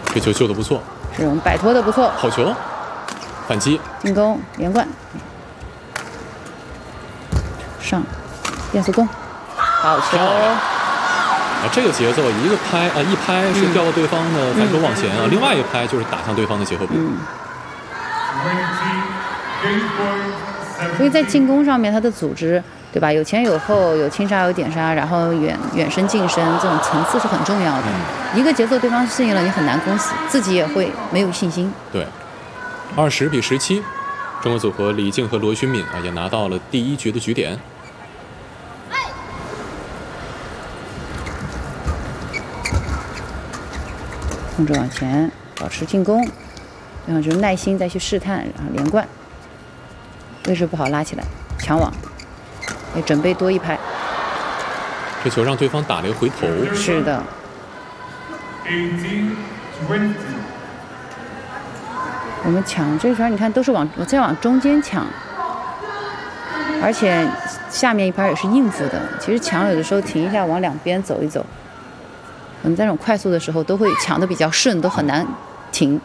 这球救的不错， 是我们摆脱的不错。 好球，反击， 进攻连贯，上变速攻，好球。 这个节奏一个拍一拍是掉到对方的反手往前啊，另外一拍就是打向对方的结合部。 所以在进攻上面，他的组织，对吧？有前有后，有轻杀有点杀，然后远身近身，这种层次是很重要的。一个节奏对方适应了，你很难攻死，自己也会没有信心。 对，20比17，中国组合李静和罗勋敏也拿到了第1局的局点。 控制往前，保持进攻，然后就是耐心再去试探，然后连贯。位置不好拉起来，抢网，也准备多一拍。 这球让对方打了一个回头。 是的。我们抢这圈，你看都是往中间抢，而且下面一拍也是应付的。其实抢有的时候停一下，往两边走一走。我们在这种快速的时候都会抢得比较顺，都很难停。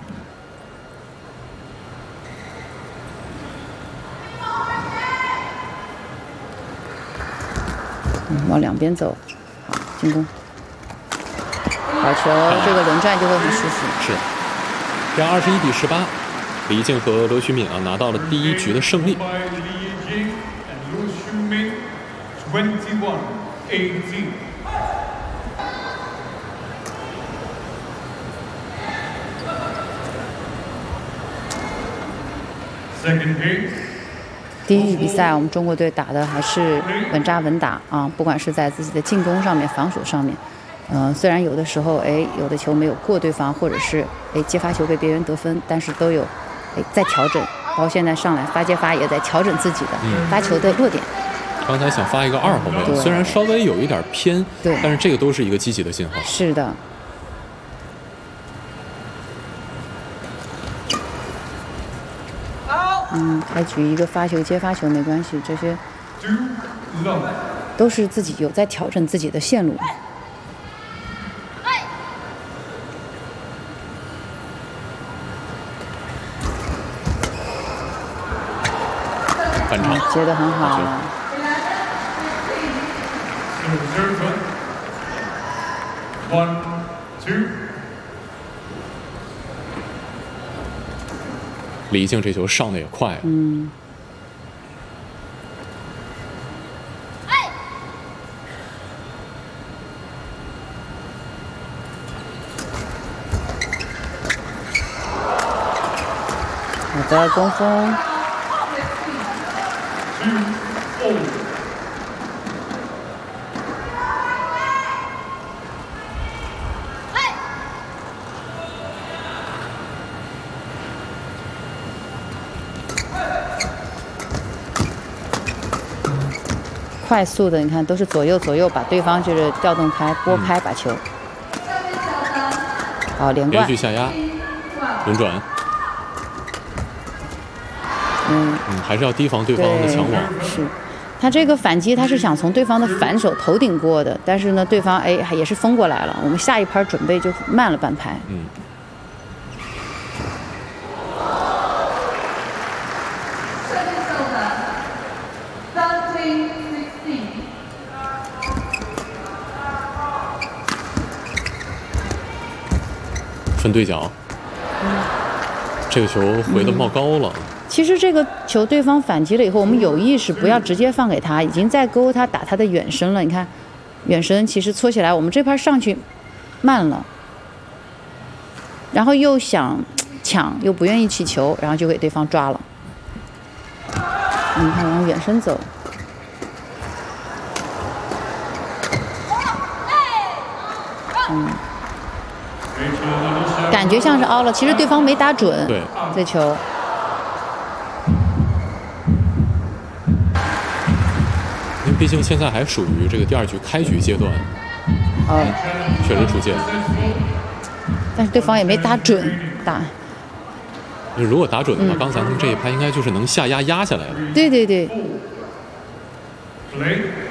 往两边走，好进攻，好球，这个轮转就会很舒服。 是，这样21比18，李静和罗勋敏拿到了第1局的胜利。 第1局比赛，我们中国队打的还是稳扎稳打啊，不管是在自己的进攻上面、防守上面，虽然有的时候有的球没有过对方，或者是接发球被别人得分，但是都有在调整。包括现在上来发接发也在调整自己的发球的落点。 刚才想发一个2号位，虽然稍微有一点偏， 对， 但是这个都是一个积极的信号。 是的。开局一个发球接发球没关系，这些都是自己有在调整自己的线路。 反常， 接得很好了。 李静这球上的也快。 好的，攻锋。快速的，你看都是左右把对方就是调动开、拨开，把球，好连贯， 连续下压，轮转，还是要提防对方的强网。 是，他这个反击他是想从对方的反手头顶过的，但是呢，对方也是封过来了，我们下一拍准备就慢了半拍。 分对角，这个球回的冒高了。 其实这个球对方反击了以后，我们有意识不要直接放给他，已经在勾他打他的远身了。你看，远身其实搓起来，我们这拍上去慢了，然后又想抢，又不愿意起球，然后就给对方抓了。你看往远身走。感觉像是凹了，其实对方没打准。 对， 这球。 因为毕竟现在还属于这个第2局开局阶段。确实出界。 但是对方也没打准， 如果打准的话，刚才他们这一拍应该就是能下压压下来了。 对对对。